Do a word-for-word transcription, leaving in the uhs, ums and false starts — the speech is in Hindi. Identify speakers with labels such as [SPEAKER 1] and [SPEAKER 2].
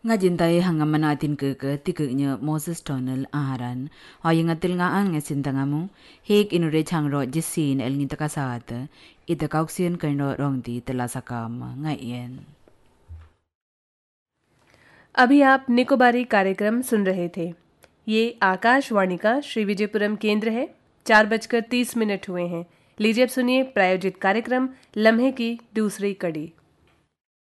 [SPEAKER 1] Nga jintaye hangam natin ke tiknya Moses Tonel aharan ay ngatil nga ang esintangamu hek inure changro jisin el nitakasat ita kauksien kaino rongti telasakam ngayen।
[SPEAKER 2] अभी आप निकोबारी कार्यक्रम सुन रहे थे। ये आकाशवाणी का श्री विजयपुरम केंद्र है। चार बजकर तीस मिनट हुए हैं। लीजिए अब सुनिए प्रायोजित कार्यक्रम लम्हे की दूसरी कड़ी।